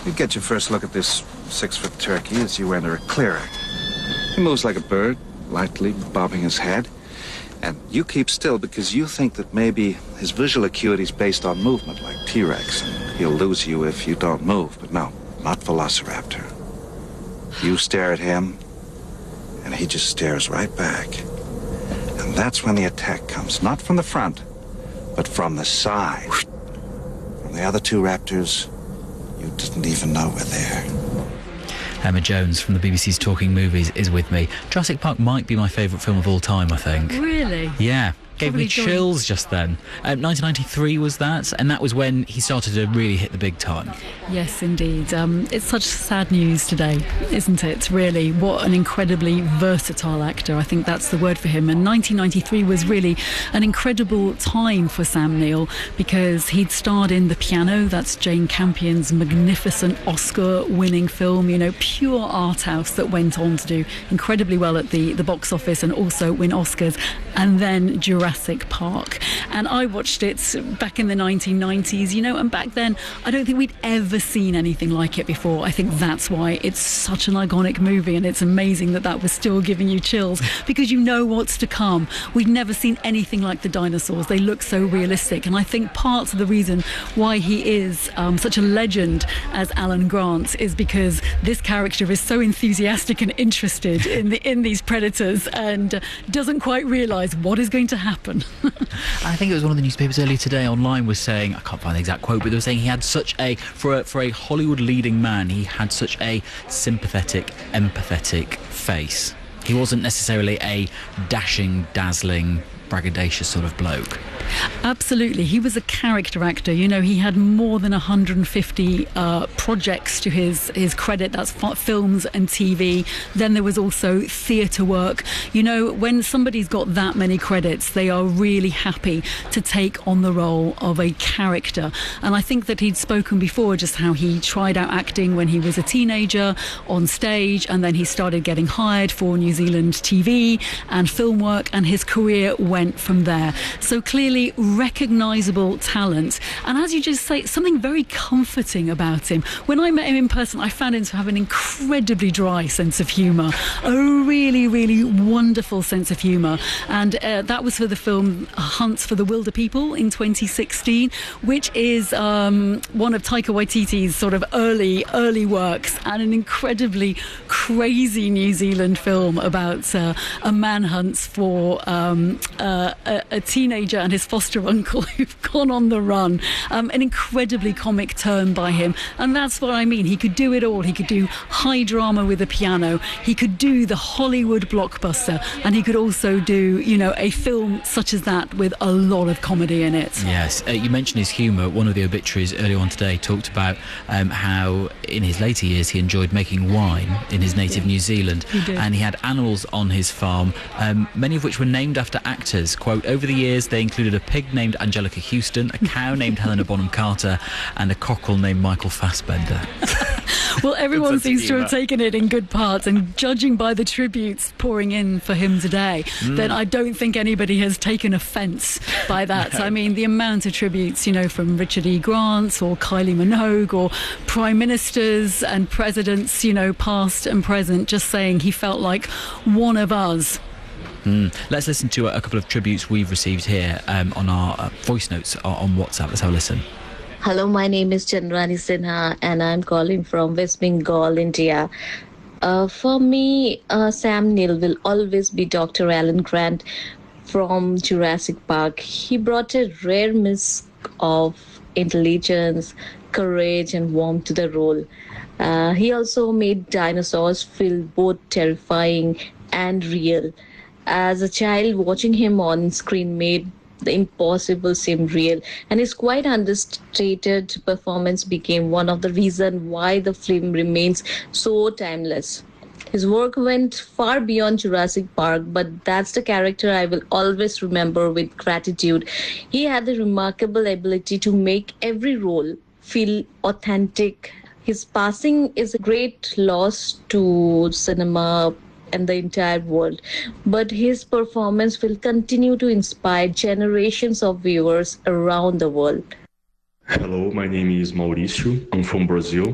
You get your first look at this 6-foot turkey as you enter a clearing. He moves like a bird, lightly bobbing his head. And you keep still because you think that maybe his visual acuity is based on movement, like T-Rex, and he'll lose you if you don't move. But no, not Velociraptor. You stare at him, and he just stares right back. And that's when the attack comes, not from the front, but from the side. From the other two raptors, you didn't even know were there. Emma Jones from the BBC's Talking Movies is with me. Jurassic Park might be my favourite film of all time, I think. Really? Yeah. Gave me chills just then. 1993 was that, and that was when he started to really hit the big time. Yes, indeed. It's such sad news today, isn't it? Really, what an incredibly versatile actor. I think that's the word for him. And 1993 was really an incredible time for Sam Neill because he'd starred in The Piano. That's Jane Campion's magnificent Oscar-winning film. You know, pure art house that went on to do incredibly well at the box office and also win Oscars. And then Jurassic Park. And I watched it back in the 1990s, you know, and back then I don't think we'd ever seen anything like it before. I think that's why it's such an iconic movie, and it's amazing that that was still giving you chills because you know what's to come. We'd never seen anything like the dinosaurs. They look so realistic, and I think part of the reason why he is such a legend as Alan Grant is because this character is so enthusiastic and interested in these predators and doesn't quite realise what is going to happen. I think it was one of the newspapers earlier today online was saying, I can't find the exact quote, but they were saying he had such a, for a Hollywood leading man, he had such a sympathetic, empathetic face. He wasn't necessarily a dashing, dazzling, braggadocious sort of bloke. Absolutely. He was a character actor. You know, he had more than 150 projects to his credit. That's films and TV. Then there was also theatre work. You know, when somebody's got that many credits, they are really happy to take on the role of a character. And I think that he'd spoken before just how he tried out acting when he was a teenager on stage, and then he started getting hired for New Zealand TV and film work, and his career went from there. So clearly recognisable talent, and as you just say, something very comforting about him. When I met him in person, I found him to have an incredibly dry sense of humour, a really, really wonderful sense of humour, and that was for the film Hunt for the Wilder People in 2016, which is one of Taika Waititi's sort of early works, and an incredibly crazy New Zealand film about a man hunts for a teenager and his foster uncle who've gone on the run. An incredibly comic turn by him, and that's what I mean. He could do it all. He could do high drama with a piano, he could do the Hollywood blockbuster, and he could also do, you know, a film such as that with a lot of comedy in it. Yes, you mentioned his humour. One of the obituaries earlier on today talked about how in his later years he enjoyed making wine in his native New Zealand, and he had animals on his farm, many of which were named after actors. Quote, over the years they included a pig named Angelica Houston, a cow named Helena Bonham Carter, and a cockerel named Michael Fassbender. Well, everyone seems to have taken it in good parts, and judging by the tributes pouring in for him today, then I don't think anybody has taken offence by that. No. I mean, the amount of tributes, you know, from Richard E. Grant or Kylie Minogue or prime ministers and presidents, you know, past and present, just saying he felt like one of us. Let's listen to a couple of tributes we've received here on our voice notes on WhatsApp. Let's have a listen. Hello, my name is Chandrani Sinha and I'm calling from West Bengal, India. For me, Sam Neill will always be Dr. Alan Grant from Jurassic Park. He brought a rare mix of intelligence, courage and warmth to the role. He also made dinosaurs feel both terrifying and real. As a child, watching him on screen made the impossible seem real, and his quite understated performance became one of the reasons why the film remains so timeless. His work went far beyond Jurassic Park, but that's the character I will always remember with gratitude. He had the remarkable ability to make every role feel authentic. His passing is a great loss to cinema and the entire world, but his performance will continue to inspire generations of viewers around the world. Hello, my name is Mauricio. I'm from Brazil.